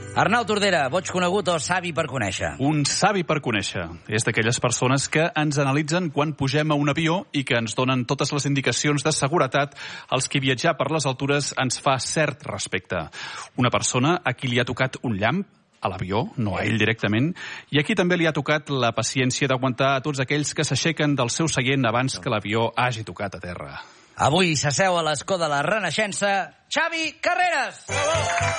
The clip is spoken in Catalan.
Arnau Tordera, boig conegut o savi per conèixer? Un savi per conèixer. És d'aquelles persones que ens analitzen quan pugem a un avió i que ens donen totes les indicacions de seguretat als qui viatjar per les altures ens fa cert respecte. Una persona a qui li ha tocat un llamp a l'avió, no a ell directament, i aquí també li ha tocat la paciència d'aguantar a tots aquells que s'aixequen del seu seient abans que l'avió hagi tocat a terra. Avui s'asseu a l'escó de la Renaixença Xavi Carreras! Bravo!